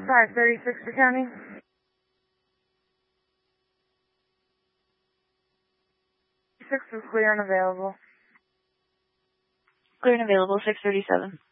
536 for county. 6 was clear and available. Clear and available, 637.